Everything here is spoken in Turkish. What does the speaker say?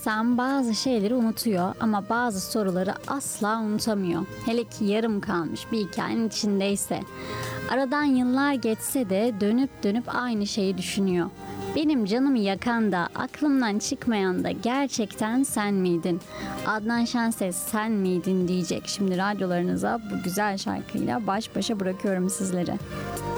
İnsan bazı şeyleri unutuyor ama bazı soruları asla unutamıyor. Hele ki yarım kalmış bir hikayenin içindeyse. Aradan yıllar geçse de dönüp dönüp aynı şeyi düşünüyor. Benim canımı yakan da aklımdan çıkmayan da gerçekten sen miydin? Adnan Şenses sen miydin diyecek. Şimdi radyolarınıza bu güzel şarkıyla baş başa bırakıyorum sizleri.